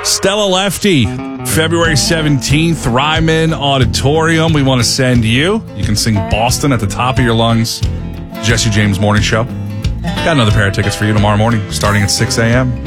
Stella Lefty, February 17th, Ryman Auditorium. We want to send you. You can sing Boston at the top of your lungs. Jesse James Morning Show. Got another pair of tickets for you tomorrow morning, starting at 6 a.m.